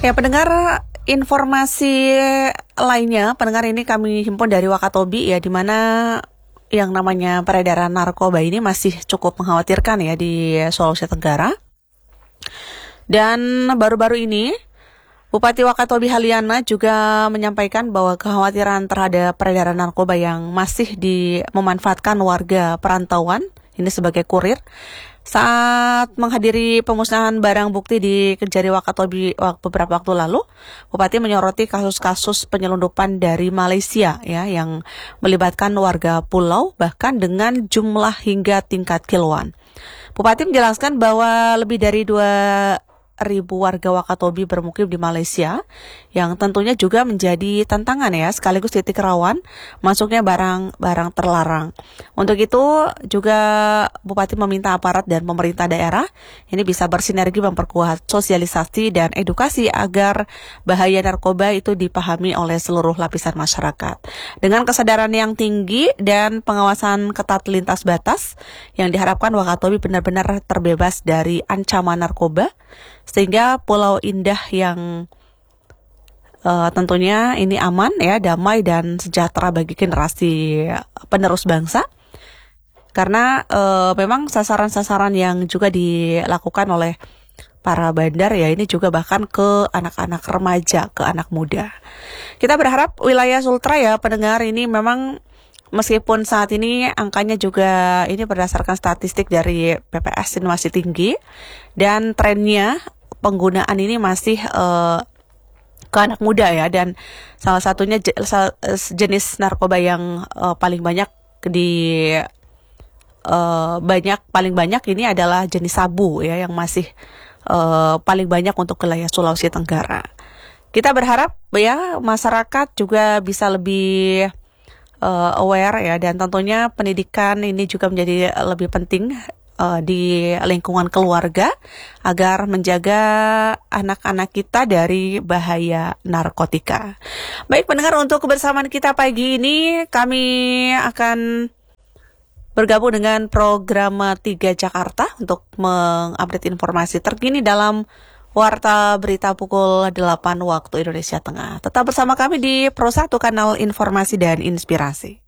Ya, pendengar, informasi lainnya, pendengar, ini kami himpun dari Wakatobi ya, di mana yang namanya peredaran narkoba ini masih cukup mengkhawatirkan ya di Sulawesi Tenggara. Dan baru-baru ini Bupati Wakatobi Haliana juga menyampaikan bahwa kekhawatiran terhadap peredaran narkoba yang masih memanfaatkan warga perantauan ini sebagai kurir. Saat menghadiri pemusnahan barang bukti di Kejari Wakatobi beberapa waktu lalu, Bupati menyoroti kasus-kasus penyelundupan dari Malaysia ya yang melibatkan warga pulau bahkan dengan jumlah hingga tingkat kiloan. Bupati menjelaskan bahwa lebih dari 2.000 warga Wakatobi bermukim di Malaysia yang tentunya juga menjadi tantangan ya, sekaligus titik rawan masuknya barang-barang terlarang. Untuk itu juga Bupati meminta aparat dan pemerintah daerah ini bisa bersinergi memperkuat sosialisasi dan edukasi agar bahaya narkoba itu dipahami oleh seluruh lapisan masyarakat. Dengan kesadaran yang tinggi dan pengawasan ketat lintas batas yang diharapkan Wakatobi benar-benar terbebas dari ancaman narkoba, sehingga Pulau Indah yang tentunya ini aman ya, damai dan sejahtera bagi generasi penerus bangsa. Karena memang sasaran-sasaran yang juga dilakukan oleh para bandar ya, ini juga bahkan ke anak-anak remaja, ke anak muda. Kita berharap wilayah Sultra ya pendengar, ini memang meskipun saat ini angkanya juga ini berdasarkan statistik dari PPS ini masih tinggi, dan trennya penggunaan ini masih ke anak muda ya, dan salah satunya jenis narkoba yang paling banyak paling banyak ini adalah jenis sabu ya, yang masih paling banyak untuk wilayah Sulawesi Tenggara. Kita berharap ya masyarakat juga bisa lebih aware ya, dan tentunya pendidikan ini juga menjadi lebih penting di lingkungan keluarga agar menjaga anak-anak kita dari bahaya narkotika. Baik pendengar, untuk kebersamaan kita pagi ini kami akan bergabung dengan program 3 Jakarta untuk mengupdate informasi terkini dalam Warta Berita pukul 8 waktu Indonesia Tengah. Tetap bersama kami di Pro 1 Kanal Informasi dan Inspirasi.